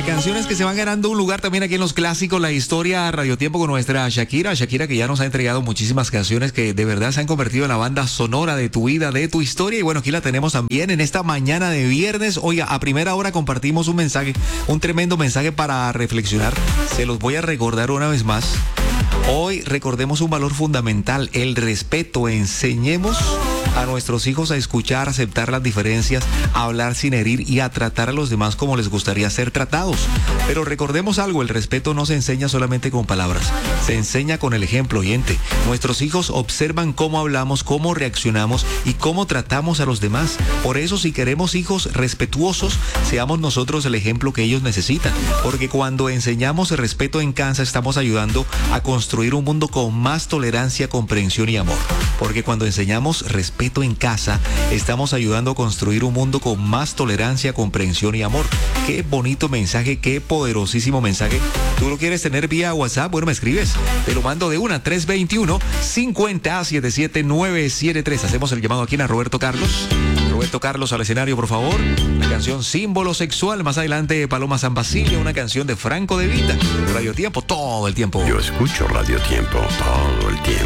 Canciones que se van ganando un lugar también aquí en los clásicos, la historia Radio Tiempo con nuestra Shakira, que ya nos ha entregado muchísimas canciones que de verdad se han convertido en la banda sonora de tu vida, de tu historia. Y bueno, aquí la tenemos también en esta mañana de viernes. Oiga, a primera hora compartimos un mensaje, un tremendo mensaje para reflexionar. Se los voy a recordar una vez más. Hoy recordemos un valor fundamental, el respeto. Enseñemos a nuestros hijos a escuchar, a aceptar las diferencias, a hablar sin herir y a tratar a los demás como les gustaría ser tratados. Pero recordemos algo, el respeto no se enseña solamente con palabras, se enseña con el ejemplo, oyente. Nuestros hijos observan cómo hablamos, cómo reaccionamos y cómo tratamos a los demás. Por eso, si queremos hijos respetuosos, seamos nosotros el ejemplo que ellos necesitan. Porque cuando enseñamos el respeto en casa, estamos ayudando a construir un mundo con más tolerancia, comprensión y amor. Porque cuando enseñamos respeto en casa, estamos ayudando a construir un mundo con más tolerancia, comprensión y amor. Qué bonito mensaje, qué poderosísimo mensaje. ¿Tú lo quieres tener vía WhatsApp? Bueno, me escribes. Te lo mando de una, 321-50-77973. Hacemos el llamado aquí a Roberto Carlos. Roberto Carlos al escenario, por favor. La canción Símbolo Sexual. Más adelante, Paloma San Basilio, una canción de Franco De Vita. Radio Tiempo, todo el tiempo. Yo escucho Radio Tiempo todo el tiempo.